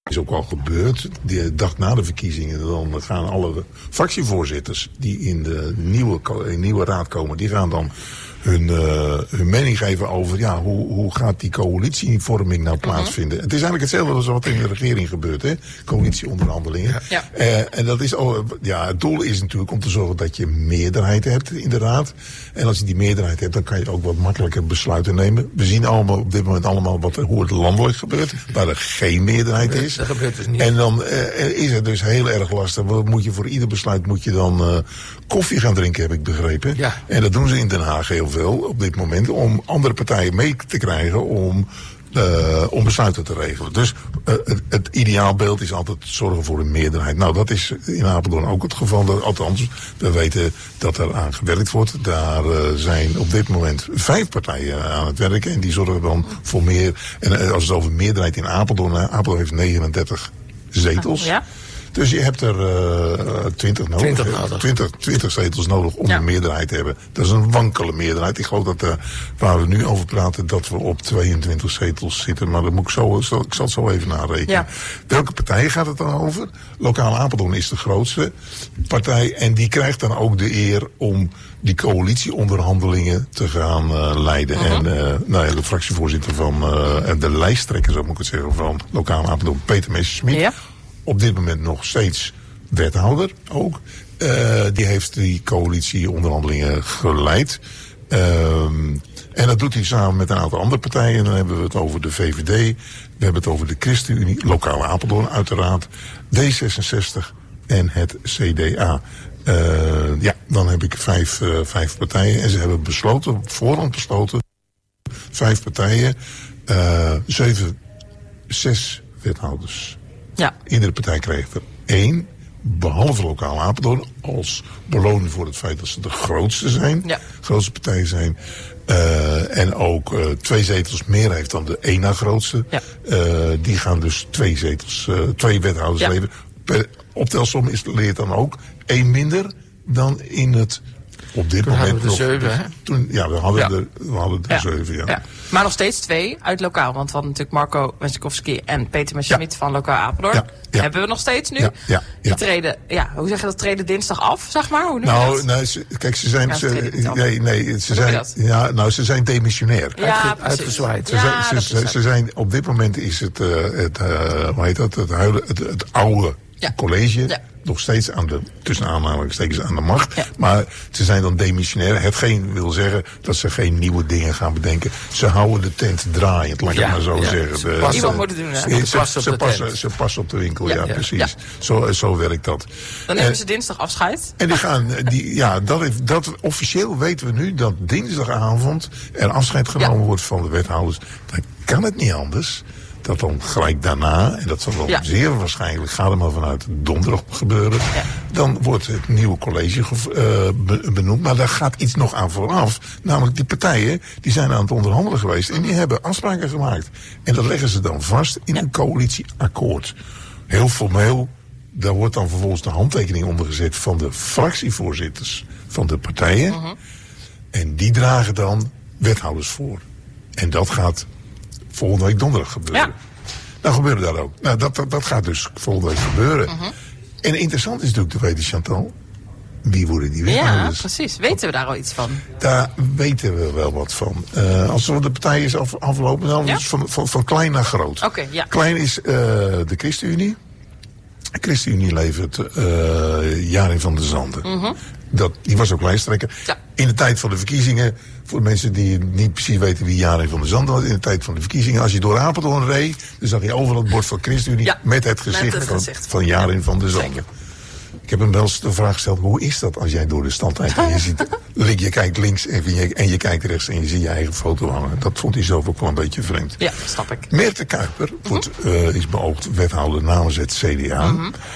is ook al gebeurd. De dag na de verkiezingen, dan gaan alle fractievoorzitters die in de nieuwe raad komen, die gaan dan hun mening geven over hoe gaat die coalitievorming nou plaatsvinden. Het is eigenlijk hetzelfde als wat in de regering gebeurt, hè? Coalitieonderhandelingen. Ja. En dat is het doel is natuurlijk om te zorgen dat je meerderheid hebt in de raad. En als je die meerderheid hebt, dan kan je ook wat makkelijker besluiten nemen. We zien allemaal op dit moment hoe het landelijk gebeurt, waar er geen meerderheid is. Dat gebeurt dus niet. En dan is het dus heel erg lastig. Voor ieder besluit moet je dan koffie gaan drinken, heb ik begrepen. Ja. En dat doen ze in Den Haag heel veel op dit moment, om andere partijen mee te krijgen om besluiten te regelen. Dus het ideaalbeeld is altijd zorgen voor een meerderheid. Nou, dat is in Apeldoorn ook het geval. Althans, we weten dat er aan gewerkt wordt. Daar zijn op dit moment 5 partijen aan het werken. En die zorgen dan voor meer. En als het over meerderheid in Apeldoorn heeft 39 zetels. Ja. Dus je hebt er 20 nodig. 20 zetels nodig om een meerderheid te hebben. Dat is een wankele meerderheid. Ik geloof dat waar we nu over praten, dat we op 22 zetels zitten. Maar dat moet ik zal het zo even narekenen. Ja. Welke partij gaat het dan over? Lokaal Apeldoorn is de grootste partij. En die krijgt dan ook de eer om die coalitieonderhandelingen te gaan leiden. En de fractievoorzitter van de lijsttrekker, zo moet ik het zeggen, van Lokaal Apeldoorn, Peter Messerschmidt. Ja. Op dit moment nog steeds wethouder ook. Die heeft die coalitieonderhandelingen geleid. En dat doet hij samen met een aantal andere partijen. Dan hebben we het over de VVD. We hebben het over de ChristenUnie. Lokale Apeldoorn uiteraard. D66 en het CDA. Dan heb ik vijf partijen. En ze hebben op voorhand besloten. 5 partijen. 6 wethouders. Ja. Iedere partij krijgt er 1, behalve Lokaal Apeldoorn, als beloning voor het feit dat ze de grootste zijn. Ja. Grootste partij zijn. En ook 2 zetels meer heeft dan de 1 na grootste. Ja. Die gaan dus 2 zetels, 2 wethouders leveren. Optelsom leert dan ook 1 minder dan in het. Op dit moment hadden we er 7, hè? We hadden er 7, ja. Maar nog steeds 2 uit Lokaal. Want we hadden natuurlijk Marco Wenzikowski en Peter Messerschmidt van Lokaal Apeldoorn. Ja. Hebben we nog steeds nu. Die treden, hoe zeg je dat, treden dinsdag af, zeg maar? Hoe kijk, ze zijn. Ze zijn demissionair. Ja, uitgezwaaid. Ze zijn, op dit moment is het het oude college. Ja. Nog steeds tussen aanhalingstekens aan de macht. Ja. Maar ze zijn dan demissionair. Hetgeen wil zeggen dat ze geen nieuwe dingen gaan bedenken. Ze houden de tent draaiend, laat ik het maar zo zeggen. Iemand moet het doen, hè? Ze passen op de winkel, precies. Ja. Zo werkt dat. Dan nemen ze dinsdag afscheid. En die gaan, dat officieel weten we nu dat dinsdagavond er afscheid genomen wordt van de wethouders. Dan kan het niet anders. Dat dan gelijk daarna, en dat zal wel zeer waarschijnlijk, gaat er maar vanuit donderdag gebeuren. Ja. Dan wordt het nieuwe college benoemd. Maar daar gaat iets nog aan vooraf. Namelijk die partijen, die zijn aan het onderhandelen geweest. En die hebben afspraken gemaakt. En dat leggen ze dan vast in een coalitieakkoord. Heel formeel. Daar wordt dan vervolgens de handtekening onder gezet van de fractievoorzitters van de partijen. En die dragen dan wethouders voor. En dat gaat volgende week donderdag gebeuren. Ja. Nou gebeurde dat ook. Nou, dat gaat dus volgende week gebeuren. En interessant is natuurlijk te weten, Chantal, wie worden die wethouders? Ja, precies. Weten we daar al iets van? Daar weten we wel wat van. Als we de partijen aflopen, dan is van klein naar groot. Klein is de ChristenUnie. De ChristenUnie levert Jaring van der Zanden. Die was ook lijsttrekker. Ja. In de tijd van de verkiezingen, voor mensen die niet precies weten wie Jaring van der Zanden was, in de tijd van de verkiezingen, als je door Apeldoorn reed, dan zag je overal het bord van ChristenUnie met het gezicht van Jaring van der Zanden. Ik heb hem wel eens de vraag gesteld, hoe is dat als jij door de stad rijdt en je ziet, je kijkt links en je kijkt rechts en je ziet je eigen foto hangen. Dat vond hij zelf ook wel een beetje vreemd. Ja, snap ik. Meerte Kuiper is beoogd wethouder namens het CDA.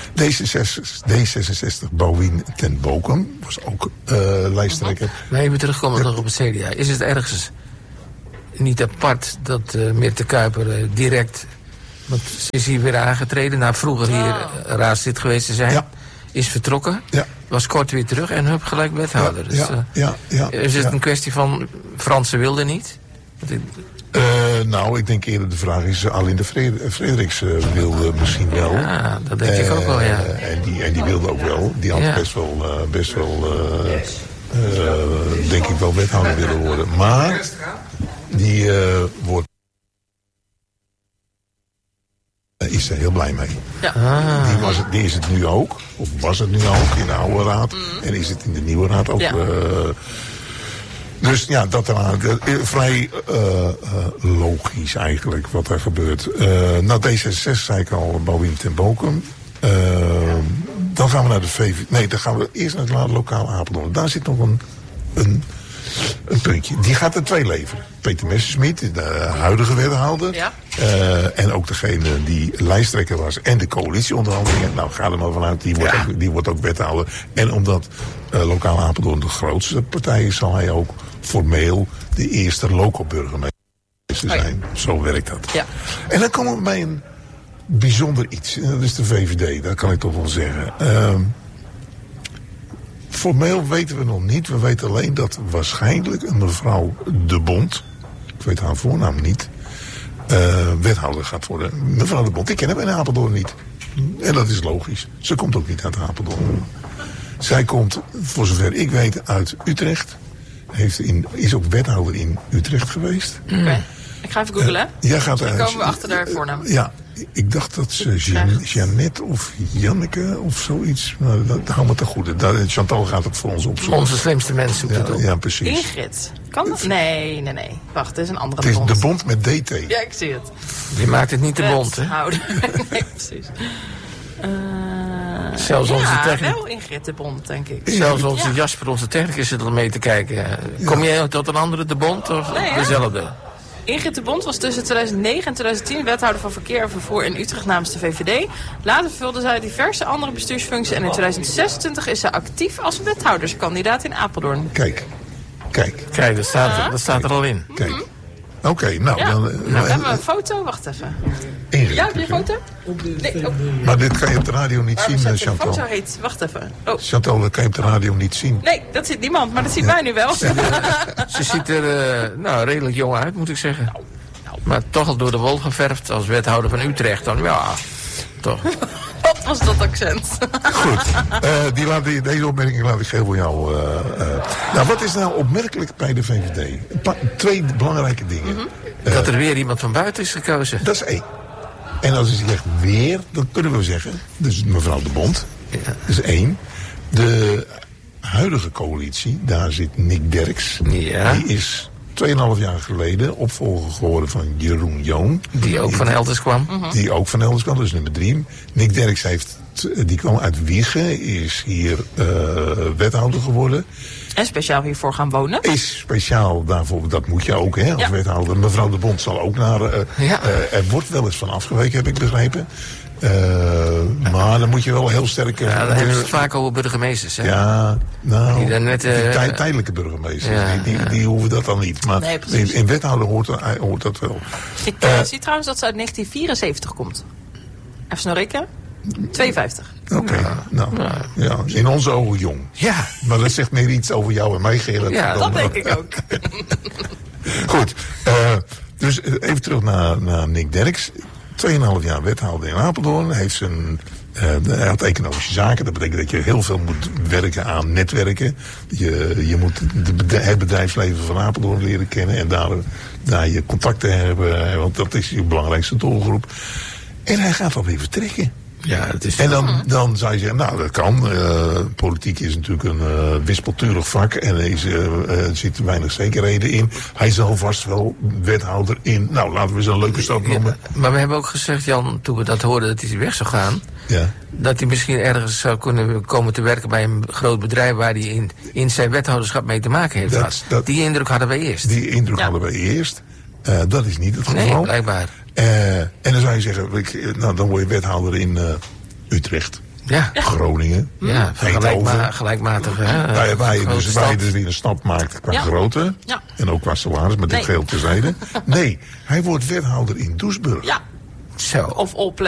D66 Bouwien ten Bokum was ook lijsttrekker. Maar even terugkomen nog op het CDA. Is het ergens niet apart dat Meerte Kuiper direct, want ze is hier weer aangetreden, na vroeger hier raadslid geweest te zijn. Ja. Is vertrokken, was kort weer terug en hup, gelijk wethouder. Is het een kwestie van Fransen wilden niet? Nou, ik denk eerder de vraag is, Alinda Frederiks wilde misschien wel. Ja, dat denk ik ook wel, ja. En die wilde ook wel. Die had best wel denk ik wel wethouder willen worden. Maar die wordt... is er heel blij mee. Ja. Die is het nu ook. Of was het nu ook in de oude raad. En is het in de nieuwe raad ook. Ja. Dus ja, dat vrij logisch eigenlijk wat er gebeurt. Nou, D66 zei ik al, Bouwien ten Bokum. Dan gaan we naar de VV. Nee, dan gaan we eerst naar het lokale Apeldoorn. Daar zit nog een puntje. Die gaat er 2 leveren. Peter Messerschmidt, de huidige wethouder. Ja. En ook degene die lijsttrekker was. En de coalitieonderhandelingen. Nou, ga er maar vanuit. Die wordt ook wethouder. En omdat lokaal Apeldoorn de grootste partij is, zal hij ook formeel de eerste local burgemeester zijn. Zo werkt dat. Ja. En dan komen we bij een bijzonder iets. En dat is de VVD. Dat kan ik toch wel zeggen. Formeel weten we nog niet. We weten alleen dat waarschijnlijk een mevrouw De Bont, ik weet haar voornaam niet, wethouder gaat worden. Mevrouw De Bont, ik ken hem in Apeldoorn niet. En dat is logisch. Ze komt ook niet uit Apeldoorn. Zij komt, voor zover ik weet, uit Utrecht. Is ook wethouder in Utrecht geweest. Oké. Ik ga even googlen. Dan komen we achter haar voornaam. Ja, ik dacht dat ze Jeannette of Janneke of zoiets. Nou, dat hou me te goede. Chantal gaat het voor ons opzoeken. Onze slimste mensen zoekt het op. Ja, precies. Ingrid. Kan dat? Nee. Wacht, dit is een andere Het is bond. De Bont met DT. Ja, ik zie het. Je maakt het niet de Bond, hè? Nee, precies. Zelfs onze technicus. Wel Ingrid De Bont, denk ik. Zelfs onze Jasper, onze technicus, zit er mee te kijken. Kom jij tot een andere De Bond of dezelfde? Ingrid De Bont was tussen 2009 en 2010 wethouder van verkeer en vervoer in Utrecht namens de VVD. Later vulde zij diverse andere bestuursfuncties en in 2026 is zij actief als wethouderskandidaat in Apeldoorn. Kijk, dat staat er al in. Kijk. Oké, nou. Ja. Dan, We hebben een foto, wacht even. Ingrid. Ja, heb je een foto? Nee, Maar dit kan je op de radio niet zien, de Chantal. foto heet, wacht even. Oh. Chantal, dat kan je op de radio niet zien. Nee, dat ziet niemand, maar dat zien wij nu wel. Ze ziet er redelijk jong uit, moet ik zeggen. Maar toch al door de wol geverfd als wethouder van Utrecht. Dan, ja, toch. Wat was dat accent? Goed, deze opmerking laat ik heel voor jou. Nou, wat is nou opmerkelijk bij de VVD? 2 belangrijke dingen. Dat er weer iemand van buiten is gekozen. Dat is 1. En als je zegt weer, dan kunnen we zeggen, dus mevrouw De Bont, dat is 1. De huidige coalitie, daar zit Nick Derks. Ja. Die is 2,5 jaar geleden opvolger geworden van Jeroen Joon. Die ook van elders kwam. Die ook van elders kwam, dus nummer 3. Nick Derks die kwam uit Wijchen, is hier wethouder geworden. En speciaal hiervoor gaan wonen. Is speciaal daarvoor, dat moet je ook, hè, als wethouder. Mevrouw De Bont zal ook naar... Er wordt wel eens van afgeweken, heb ik begrepen. Maar dan moet je wel heel sterk... dan hebben ze het vaak over burgemeesters, hè? Ja, nou... Die dan net, tijdelijke burgemeesters, die hoeven dat dan niet. Maar in wethouder hoort dat wel. Ik zie trouwens dat ze uit 1974 komt. Even snel rekenen. 52. Oké, ja, in onze ogen jong. Ja. Maar dat zegt meer iets over jou en mij, Gerard. Ja, dat denk ik ook. Goed, dus even terug naar Nick Derks. 2,5 jaar wethouder in Apeldoorn. Hij had economische zaken. Dat betekent dat je heel veel moet werken aan netwerken. Je moet het bedrijfsleven van Apeldoorn leren kennen. En daar je contacten hebben. Want dat is je belangrijkste doelgroep. En hij gaat alweer vertrekken. Ja, het is... En dan zou je zeggen, nou dat kan. Politiek is natuurlijk een wispelturig vak en er zit weinig zekerheden in. Hij zal vast wel wethouder in. Nou, laten we eens een leuke stap noemen. Maar we hebben ook gezegd, Jan, toen we dat hoorden dat hij weg zou gaan, dat hij misschien ergens zou kunnen komen te werken bij een groot bedrijf waar hij in zijn wethouderschap mee te maken heeft. Die indruk hadden wij eerst. Die indruk hadden wij eerst. Dat is niet het geval. Nee, blijkbaar. En dan zou je zeggen, dan word je wethouder in Utrecht. Ja. Groningen. Ja, gelijkmatig. Waar je dus weer een stap maakt qua grootte. Ja. En ook qua salaris, met dit geheel terzijde. Nee, hij wordt wethouder in Doesburg. Ja. Zo. Of